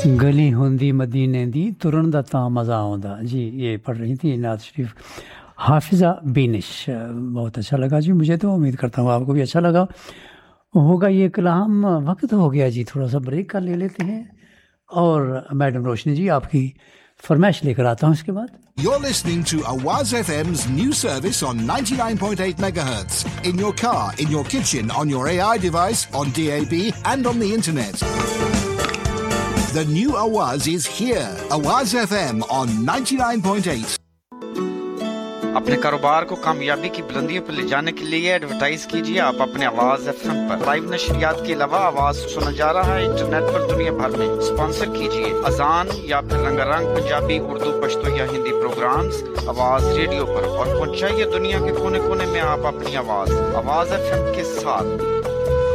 गली होंदी मदीने दी तुरन दा तां मज़ा आउंदा जी, ये पढ़ रही थी नात शरीफ हाफिज़ा बेनिश। बहुत अच्छा लगा जी मुझे, तो उम्मीद करता हूँ आपको भी अच्छा लगा होगा ये कलाम। वक्त हो गया जी, थोड़ा सा ब्रेक कर ले लेते हैं और मैडम रोशनी जी आपकी फरमाइश लेकर आता हूँ इसके बाद। You're listening to Awaz FM's new service on 99.8 megahertz in your car, in your kitchen, on your AI device, on DAB and on the internet. The new Awaz is here. Awaz FM on 99.8. अपने कारोबार को कामयाबी की बुलंदियों पर ले जाने के लिए एडवर्टाइज कीजिए आप अपने आवाज एफएम पर। लाइव नशरियात के अलावा आवाज सुना जा रहा है इंटरनेट पर दुनिया भर में। स्पॉन्सर कीजिए अजान या फिर रंगारंग पंजाबी, उर्दू, पश्तो या हिंदी प्रोग्राम्स आवाज रेडियो पर और पहुंचाइए दुनिया के कोने-कोने में आप अपनी आवाज। आवाज एफएम के साथ